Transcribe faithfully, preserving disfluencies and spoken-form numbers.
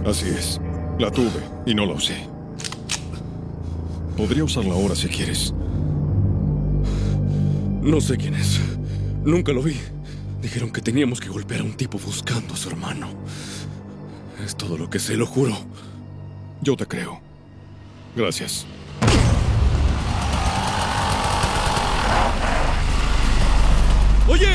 Así es. La tuve y no la usé. Podría usarla ahora si quieres. No sé quién es. Nunca lo vi. Dijeron que teníamos que golpear a un tipo buscando a su hermano. Es todo lo que sé, lo juro. Yo te creo. Gracias. ¡Oye!